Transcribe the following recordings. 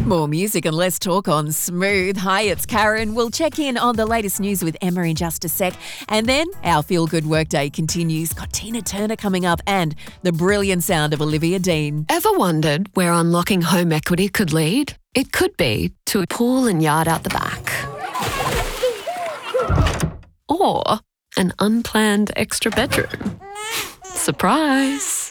More music and less talk on Smooth. Hi, it's Karen. We'll check in on the latest news with Emma in just a sec. And then our Feel Good Workday continues. Got Tina Turner coming up and the brilliant sound of Olivia Dean. Ever wondered where unlocking home equity could lead? It could be to a pool and yard out the back. Or an unplanned extra bedroom. Surprise!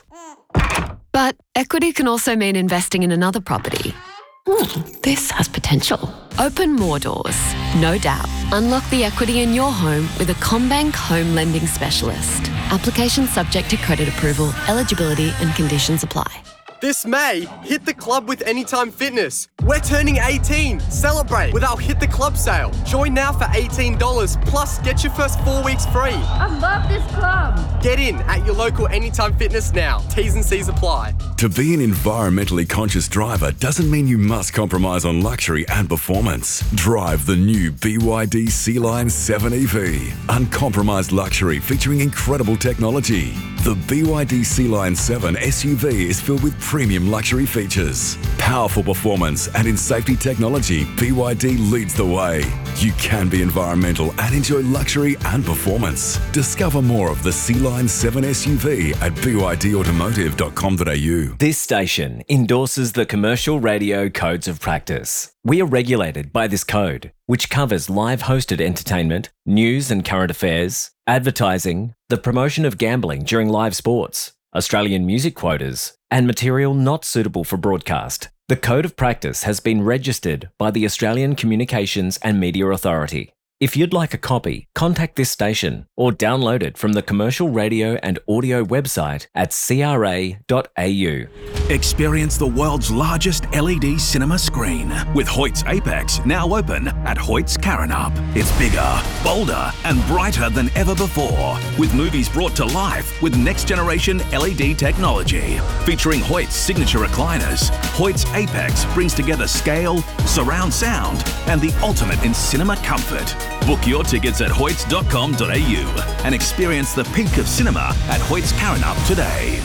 But equity can also mean investing in another property. This has potential. Open more doors, no doubt. Unlock the equity in your home with a CommBank home lending specialist. Application subject to credit approval, eligibility and conditions apply. This May, hit the club with Anytime Fitness. We're turning 18. Celebrate with our Hit the Club sale. Join now for $18, plus get your first 4 weeks free. I love this club. Get in at your local Anytime Fitness now. T's and C's apply. To be an environmentally conscious driver doesn't mean you must compromise on luxury and performance. Drive the new BYD Sea-Line 7 EV. Uncompromised luxury featuring incredible technology. The BYD Sea-Line 7 SUV is filled with premium luxury features. Powerful performance and in safety technology, BYD leads the way. You can be environmental and enjoy luxury and performance. Discover more of the Sea-Line 7 SUV at bydautomotive.com.au. This station endorses the Commercial Radio Codes of Practice. We are regulated by this code, which covers live hosted entertainment, news and current affairs, advertising, the promotion of gambling during live sports, Australian music quotas, and material not suitable for broadcast. The Code of Practice has been registered by the Australian Communications and Media Authority. If you'd like a copy, contact this station or download it from the Commercial Radio and Audio website at cra.au. Experience the world's largest LED cinema screen with Hoyt's Apex now open at Hoyt's Karrinyup. It's bigger, bolder and brighter than ever before, with movies brought to life with next-generation LED technology. Featuring Hoyt's signature recliners, Hoyt's Apex brings together scale, surround sound and the ultimate in cinema comfort. Book your tickets at hoyts.com.au and experience the peak of cinema at Hoyt's Karrinyup today.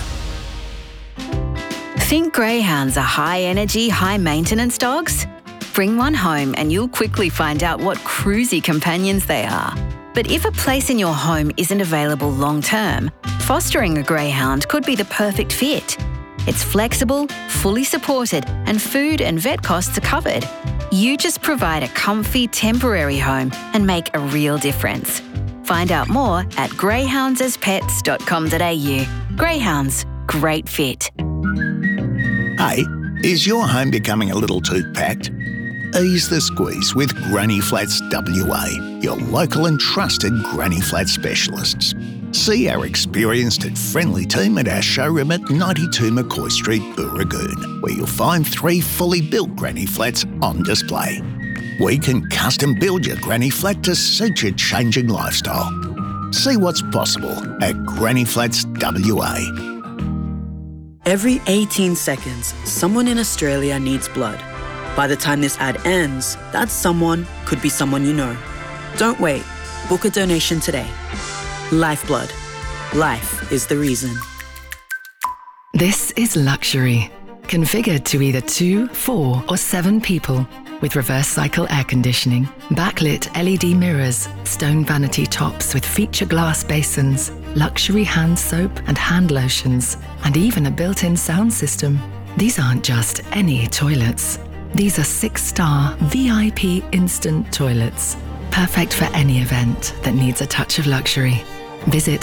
Think greyhounds are high-energy, high-maintenance dogs? Bring one home and you'll quickly find out what cruisy companions they are. But if a place in your home isn't available long-term, fostering a greyhound could be the perfect fit. It's flexible, fully supported, and food and vet costs are covered. You just provide a comfy, temporary home and make a real difference. Find out more at greyhoundsaspets.com.au. Greyhounds, great fit. Hey, is your home becoming a little too packed? Ease the squeeze with Granny Flats WA, your local and trusted Granny Flat specialists. See our experienced and friendly team at our showroom at 92 McCoy Street, Booragoon, where you'll find 3 fully built Granny Flats on display. We can custom build your Granny Flat to suit your changing lifestyle. See what's possible at Granny Flats WA. Every 18 seconds, someone in Australia needs blood. By the time this ad ends, that someone could be someone you know. Don't wait. Book a donation today. Lifeblood. Life is the reason. This is luxury. Configured to either 2, 4 or 7 people. With reverse cycle air conditioning, backlit LED mirrors, stone vanity tops with feature glass basins, luxury hand soap and hand lotions, and even a built-in sound system. These aren't just any toilets. These are 6-star VIP instant toilets. Perfect for any event that needs a touch of luxury. Visit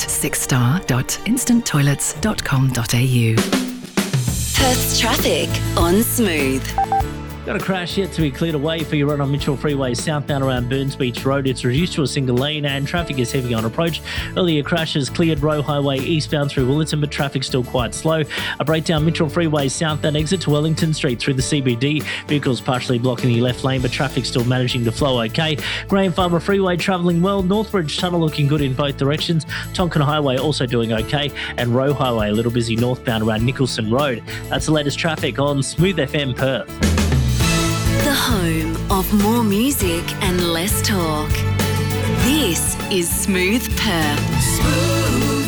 6star.instanttoilets.com.au. Perth's traffic on Smooth. Got a crash yet to be cleared away for your run on Mitchell Freeway southbound around Burns Beach Road. It's reduced to a single lane and traffic is heavy on approach. Earlier crashes cleared Roe Highway eastbound through Willetton, but traffic still quite slow. A breakdown Mitchell Freeway southbound exit to Wellington Street through the CBD. Vehicles partially blocking the left lane, but traffic still managing to flow okay. Graham Farmer Freeway travelling well. Northbridge Tunnel looking good in both directions. Tonkin Highway also doing okay. And Roe Highway a little busy northbound around Nicholson Road. That's the latest traffic on Smooth FM Perth. The home of more music and less talk. This is Smooth Perth. Smooth.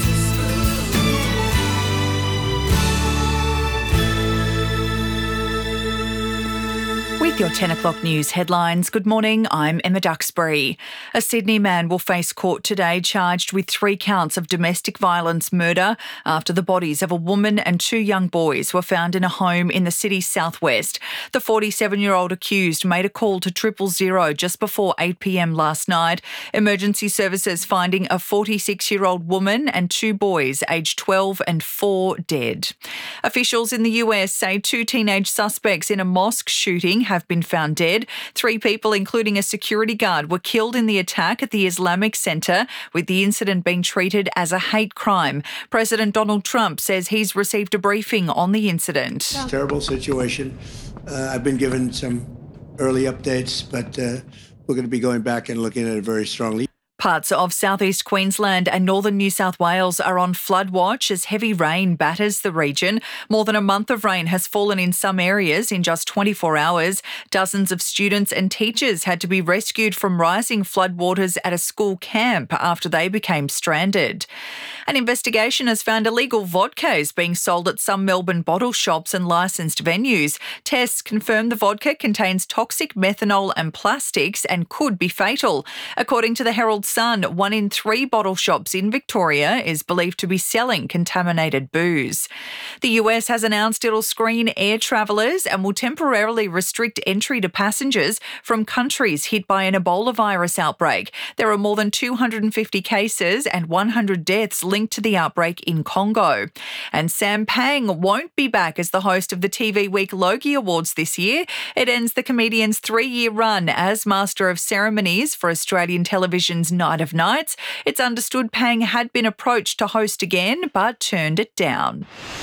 With your 10 o'clock news headlines, good morning, I'm Emma Duxbury. A Sydney man will face court today charged with 3 counts of domestic violence murder after the bodies of a woman and 2 young boys were found in a home in the city's southwest. The 47-year-old accused made a call to 000 just before 8 p.m. last night. Emergency services finding a 46-year-old woman and 2 boys aged 12 and 4 dead. Officials in the US say 2 teenage suspects in a mosque shooting have been found dead. 3 people, including a security guard, were killed in the attack at the Islamic Center, with the incident being treated as a hate crime. President Donald Trump says he's received a briefing on the incident. It's a terrible situation. I've been given some early updates, but we're going to be going back and looking at it very strongly. Parts of southeast Queensland and northern New South Wales are on flood watch as heavy rain batters the region. More than a month of rain has fallen in some areas in just 24 hours. Dozens of students and teachers had to be rescued from rising floodwaters at a school camp after they became stranded. An investigation has found illegal vodka is being sold at some Melbourne bottle shops and licensed venues. Tests confirm the vodka contains toxic methanol and plastics and could be fatal. According to the Herald Sun, 1 in 3 bottle shops in Victoria is believed to be selling contaminated booze. The US has announced it'll screen air travellers and will temporarily restrict entry to passengers from countries hit by an Ebola virus outbreak. There are more than 250 cases and 100 deaths linked to the outbreak in Congo. And Sam Pang won't be back as the host of the TV Week Logie Awards this year. It ends the comedian's 3-year run as Master of Ceremonies for Australian television's Night of Nights. It's understood Pang had been approached to host again, but turned it down.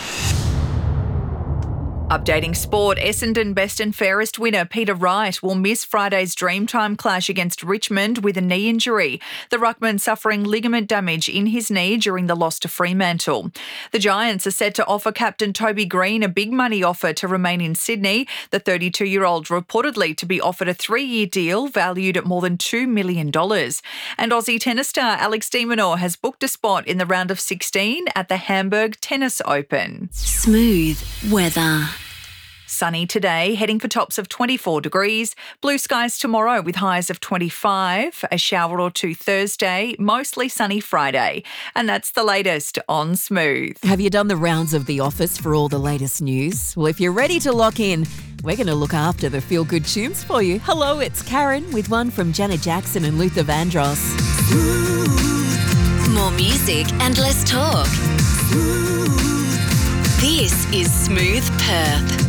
Updating sport, Essendon Best and Fairest winner Peter Wright will miss Friday's Dreamtime clash against Richmond with a knee injury. The ruckman suffering ligament damage in his knee during the loss to Fremantle. The Giants are set to offer captain Toby Green a big money offer to remain in Sydney. The 32-year-old reportedly to be offered a 3-year deal valued at more than $2 million. And Aussie tennis star Alex de Minaur has booked a spot in the round of 16 at the Hamburg Tennis Open. Smooth weather. Sunny today, heading for tops of 24 degrees. Blue skies tomorrow with highs of 25. A shower or 2 Thursday, mostly sunny Friday. And that's the latest on Smooth. Have you done the rounds of the office for all the latest news? Well, if you're ready to lock in, we're going to look after the feel-good tunes for you. Hello, it's Karen with one from Janet Jackson and Luther Vandross. More music and less talk. This is Smooth Perth.